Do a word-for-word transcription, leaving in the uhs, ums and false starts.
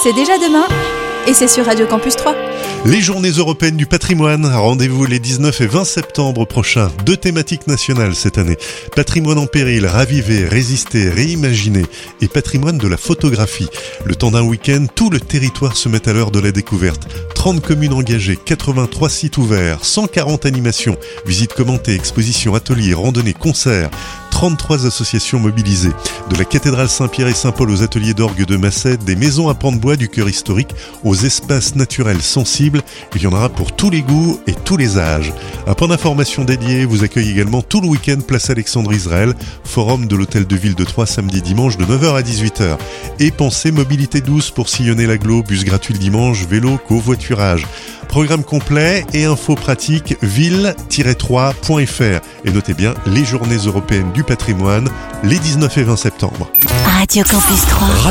C'est déjà demain et c'est sur Radio Campus trois. Les Journées européennes du patrimoine, rendez-vous les dix-neuf et vingt septembre prochains. Deux thématiques nationales cette année. Patrimoine en péril, raviver, résister, réimaginer et patrimoine de la photographie. Le temps d'un week-end, tout le territoire se met à l'heure de la découverte. trente communes engagées, quatre-vingt-trois sites ouverts, cent quarante animations, visites commentées, expositions, ateliers, randonnées, concerts. trente-trois associations mobilisées. De la cathédrale Saint-Pierre et Saint-Paul aux ateliers d'orgue de Massède, des maisons à pans de bois du cœur historique aux espaces naturels sensibles, il y en aura pour tous les goûts et tous les âges. Un point d'information dédié vous accueille également tout le week-end place Alexandre Israël, forum de l'hôtel de ville de Troyes samedi et dimanche de neuf heures à dix-huit heures. Et pensez mobilité douce pour sillonner l'agglo, bus gratuit le dimanche, vélo, covoiturage. Programme complet et infos pratiques ville tiret trois point f r. Et notez bien les Journées européennes du patrimoine les dix-neuf et vingt septembre. Radio Campus trois.